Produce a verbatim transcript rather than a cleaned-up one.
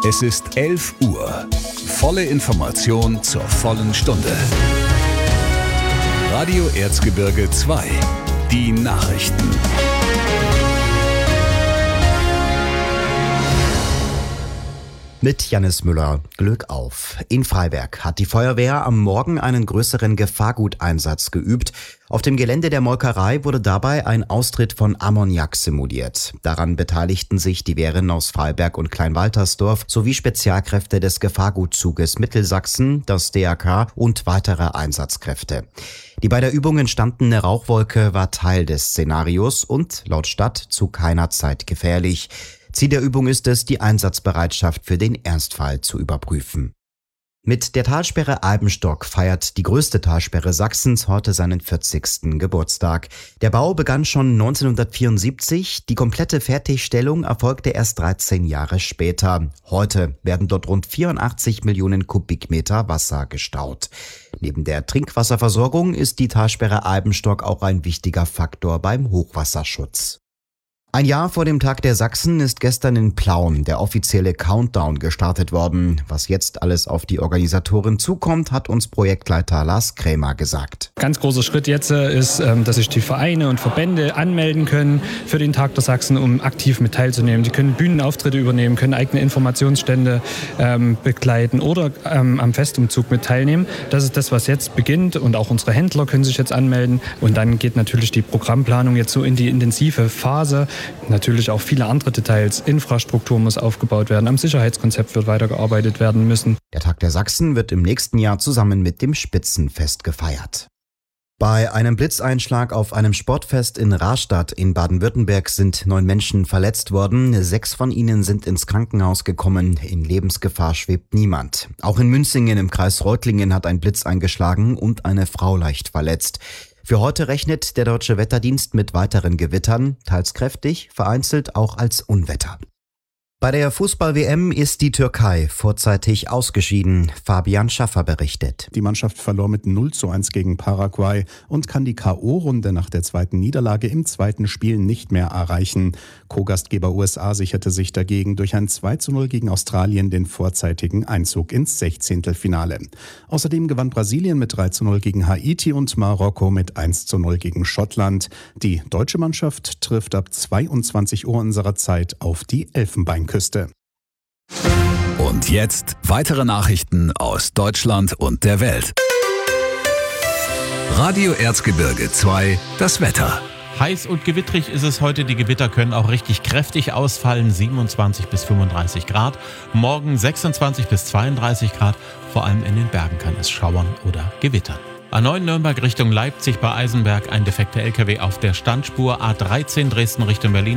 Es ist elf Uhr. Volle Information zur vollen Stunde. Radio Erzgebirge zwei. Die Nachrichten. Mit Jannis Müller. Glück auf. In Freiberg hat die Feuerwehr am Morgen einen größeren Gefahrguteinsatz geübt. Auf dem Gelände der Molkerei wurde dabei ein Austritt von Ammoniak simuliert. Daran beteiligten sich die Wehren aus Freiberg und Kleinwaltersdorf sowie Spezialkräfte des Gefahrgutzuges Mittelsachsen, das D A K und weitere Einsatzkräfte. Die bei der Übung entstandene Rauchwolke war Teil des Szenarios und laut Stadt zu keiner Zeit gefährlich. Ziel der Übung ist es, die Einsatzbereitschaft für den Ernstfall zu überprüfen. Mit der Talsperre Albenstock feiert die größte Talsperre Sachsens heute seinen vierzigsten Geburtstag. Der Bau begann schon neunzehnhundertvierundsiebzig, die komplette Fertigstellung erfolgte erst dreizehn Jahre später. Heute werden dort rund vierundachtzig Millionen Kubikmeter Wasser gestaut. Neben der Trinkwasserversorgung ist die Talsperre Albenstock auch ein wichtiger Faktor beim Hochwasserschutz. Ein Jahr vor dem Tag der Sachsen ist gestern in Plauen der offizielle Countdown gestartet worden. Was jetzt alles auf die Organisatoren zukommt, hat uns Projektleiter Lars Krämer gesagt. Ganz großer Schritt jetzt ist, dass sich die Vereine und Verbände anmelden können für den Tag der Sachsen, um aktiv mit teilzunehmen. Die können Bühnenauftritte übernehmen, können eigene Informationsstände ähm, begleiten oder ähm, am Festumzug mit teilnehmen. Das ist das, was jetzt beginnt, und auch unsere Händler können sich jetzt anmelden. Und dann geht natürlich die Programmplanung jetzt so in die intensive Phase. Natürlich auch viele andere Details. Infrastruktur muss aufgebaut werden, am Sicherheitskonzept wird weitergearbeitet werden müssen. Der Tag der Sachsen wird im nächsten Jahr zusammen mit dem Spitzenfest gefeiert. Bei einem Blitzeinschlag auf einem Sportfest in Rastatt in Baden-Württemberg sind neun Menschen verletzt worden. Sechs von ihnen sind ins Krankenhaus gekommen. In Lebensgefahr schwebt niemand. Auch in Münzingen im Kreis Reutlingen hat ein Blitz eingeschlagen und eine Frau leicht verletzt. Für heute rechnet der Deutsche Wetterdienst mit weiteren Gewittern, teils kräftig, vereinzelt auch als Unwetter. Bei der Fußball-W M ist die Türkei vorzeitig ausgeschieden. Fabian Schaffer berichtet. Die Mannschaft verlor mit null zu eins gegen Paraguay und kann die K O-Runde nach der zweiten Niederlage im zweiten Spiel nicht mehr erreichen. Co-Gastgeber U S A sicherte sich dagegen durch ein zwei zu null gegen Australien den vorzeitigen Einzug ins Sechzehntelfinale. Außerdem gewann Brasilien mit drei zu null gegen Haiti und Marokko mit eins zu null gegen Schottland. Die deutsche Mannschaft trifft ab zweiundzwanzig Uhr unserer Zeit auf die Elfenbeinküste. Und jetzt weitere Nachrichten aus Deutschland und der Welt. Radio Erzgebirge zwei, das Wetter. Heiß und gewittrig ist es heute. Die Gewitter können auch richtig kräftig ausfallen. siebenundzwanzig bis fünfunddreißig Grad. Morgen sechsundzwanzig bis zweiunddreißig Grad. Vor allem in den Bergen kann es schauern oder gewittern. A neun Nürnberg Richtung Leipzig bei Eisenberg ein defekter L K W auf der Standspur. A dreizehn Dresden Richtung Berlin.